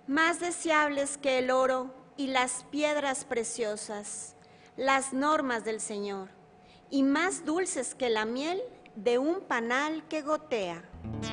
Más deseables que el oro y las piedras preciosas, las normas del Señor, y más dulces que la miel de un panal que gotea.